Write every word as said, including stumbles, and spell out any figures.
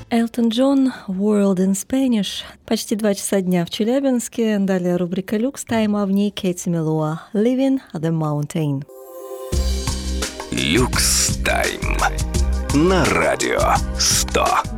Элтон Джон, World in Spanish. Почти два часа дня в Челябинске. Далее рубрика «Люкс Тайм», а в ней Кэти Мелуа «Living the Mountain». Люкс Тайм на радио сто.